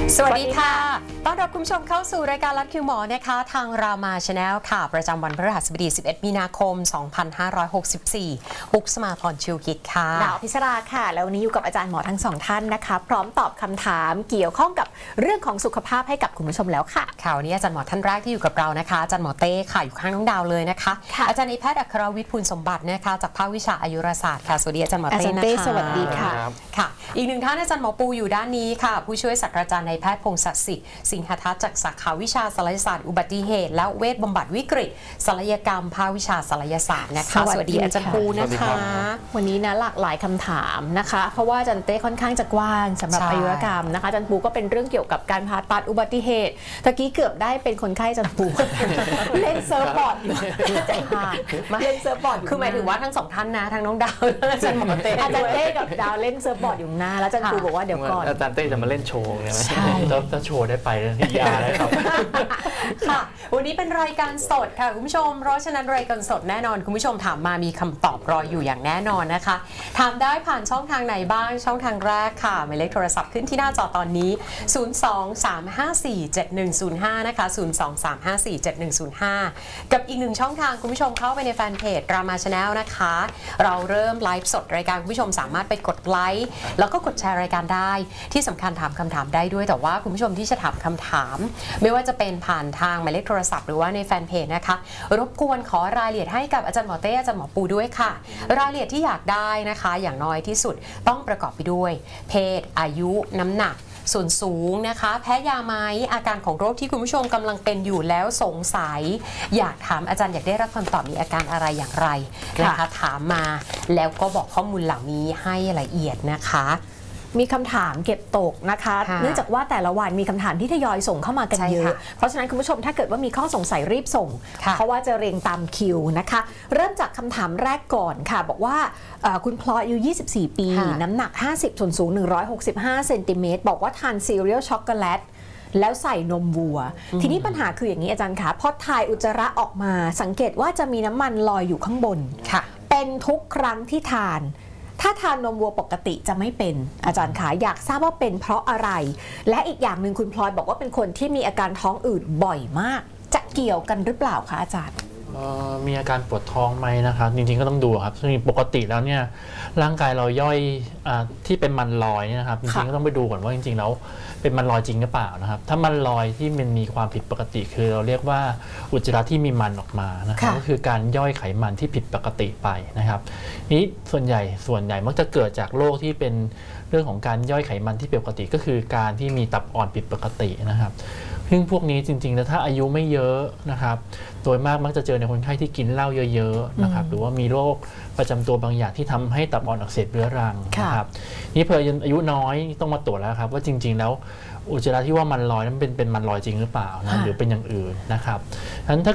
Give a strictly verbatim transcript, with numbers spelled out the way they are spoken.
สวัสดีค่ะต้อนรับคุณผู้ชมเข้าสู่รายการลัดคิวหมอนะคะทางรามาชาแนลค่ะประจำวันพฤหัสบดีสิบเอ็ดมีนาคมสองพันห้าร้อยหกสิบสี่ปุ๊กสมาพรชิวกิจค่ะดาวพิชราค่ะแล้ววันนี้อยู่กับอาจารย์หมอทั้งสองท่านนะคะพร้อมตอบคำถามเกี่ยวข้องกับเรื่องของสุขภาพให้กับคุณผู้ชมแล้วค่ะค่ะวันนี้อาจารย์หมอท่านแรกที่อยู่กับเรานะคะอาจารย์หมอเต้ค่ะอยู่ข้างน้องดาวเลยนะคะอาจารย์นายแพทย์อัครวิทย์ภูลสมบัตินะคะจากภาควิชาอายุรศาสตร์ค่ะสวัสดีอาจารย์หมอเต้นะคะสวัสดีค่ะค่ะอีกหนึ่งท่านอาจารย์หมอปูอยู่ด้านนี้ค่ะผู้ช่วยศาสตราจารย์นายแพทย์พงศ์ศักดิ์สิทธิ์สิงหทัศน์จากสาขาวิชาศัลยศาสตร์อุบัติเหตุและเวชบำบัดวิกฤตศัลยกรรมภาควิชาศัลยศาสตร์นะคะสวัสดีอาจารย์ปูนะคะวันนี้นะหลากหลายคำถามนะคะเพราะว่าอาจารย์เต้ค่อนข้างจะกว้างสำหรับอายุรกรรมนะคะอาจารย์ปูก็เป็นเรื่องเกี่ยวกับการผ่าตัดอุบัติเหตุตะกี้เกือบได้เป็นคนไข้อาจารย์ปูเล่นเซิร์ฟบอร์ดอยู่ใจหายเล่นเซิร์ฟบอร์ดคือหมายถึงว่าทั้งสองท่านนะทั้งน้องดาวอาจารย์หมอเต้อาจารย์เต้กับดาวเล่นเซิร์ฟบอร์ดอยู่หน้าแล้วอาจารย์ปูบอกว่าเดี๋ยวก่อนอาจารย์เต้จะมาเล่นโชว์เนี่ยถ้าโชว์ได้ไปที่ยาเลยครับค่ะวันนี้เป็นรายการสดค่ะคุณผู้ชมเพราะฉะนั้นรายการสดแน่นอนคุณผู้ชมถามมามีคำตอบรออยู่อย่างแน่นอนนะคะถามได้ผ่านช่องทางไหนบ้างช่องทางแรกค่ะหมายเลขโทรศัพท์ขึ้นที่หน้าจอตอนนี้ศูนย์ สอง สาม ห้า สี่ เจ็ด หนึ่ง ศูนย์ ห้านะคะศูนย์ สอง สาม ห้า สี่ เจ็ด หนึ่ง ศูนย์ ห้ากับอีกหนึ่งช่องทางคุณผู้ชมเข้าไปในแฟนเพจรามาชาแนลนะคะเราเริ่มไลฟ์สดรายการคุณผู้ชมสามารถไปกดไลค์แล้วก็กดแชร์รายการได้ที่สำคัญถามคำถามได้ด้วยแต่ว่าคุณผู้ชมที่จะถามคำถามไม่ว่าจะเป็นผ่านทางหมายเลขโทรศัพท์หรือว่าในแฟนเพจนะคะรบกวนขอรายละเอียดให้กับอาจารย์หมอเต้อาจารย์หมอปูด้วยค่ะรายละเอียดที่อยากได้นะคะอย่างน้อยที่สุดต้องประกอบไปด้วยเพศอายุน้ำหนักส่วนสูงนะคะแพ้ยาไหมอาการของโรคที่คุณผู้ชมกำลังเป็นอยู่แล้วสงสัยอยากถามอาจารย์อยากได้รับคำตอบมีอาการอะไรอย่างไรนะคะถามมาแล้วก็บอกข้อมูลเหล่านี้ให้ละเอียดนะคะมีคำถามเก็บตกนะคะเนื่องจากว่าแต่ละวันมีคำถามที่ทยอยส่งเข้ามากันเยอะเพราะฉะนั้นคุณผู้ชมถ้าเกิดว่ามีข้อสงสัยรีบส่งเพราะว่าจะเรียงตามคิวนะคะเริ่มจากคำถามแรกก่อนค่ะบอกว่าคุณพลอยอายุยี่สิบสี่ปีน้ำหนักห้าสิบส่วนสูงหนึ่งร้อยหกสิบห้าเซนติเมตรบอกว่าทานซีเรียลช็อกโกแลตแล้วใส่นมวัวทีนี้ปัญหาคืออย่างนี้อาจารย์คะพอถ่ายอุจจาระออกมาสังเกตว่าจะมีน้ำมันลอยอยู่ข้างบนเป็นทุกครั้งที่ทานถ้าทานนมวัวปกติจะไม่เป็นอาจารย์คะอยากทราบว่าเป็นเพราะอะไรและอีกอย่างหนึ่งคุณพลอยบอกว่าเป็นคนที่มีอาการท้องอืดบ่อยมากจะเกี่ยวกันหรือเปล่าคะอาจารย์มีอาการปวดท้องไหมนะครับจริงๆก็ต้องดูครับซึ่งปกติแล้วเนี่ยร่างกายเราย่อยอที่เป็นมันลอยเนี่ยนะครับจริงๆก็ต้องไปดูก่อนว่าจริงๆแล้วเป็นมันลอยจริงหรือเปล่านะครับถ้ามันลอยที่มันมีความผิดปกติคือเราเรียกว่าอุจจาระที่มีมันออกมานะครับก็คือการย่อยไขมันที่ผิดปกติไปนะครับนี้ส่วนใหญ่ส่วนใหญ่มักจะเกิดจากโรคที่เป็นเรื่องของการย่อยไขมันที่ผิดปกติก็คือการที่มีตับอ่อนผิดปกตินะครับซึ่งพวกนี้จริงๆแล้วถ้าอายุไม่เยอะนะครับโดยมากมักจะเจอในคนไข้ที่กินเหล้าเยอะๆนะครับหรือว่ามีโรคประจำตัวบางอย่างที่ทำให้ตับอ่อนอักเสบเรื้อรังนะครับนี่เพออายุน้อยต้องมาตรวจแล้วครับว่าจริงๆแล้วอุจจาระที่ว่ามันลอยนั้นเป็นเป็นมันลอยจริงหรือเปล่านะหรือเป็นอย่างอื่นนะครับฉะนั้นถ้า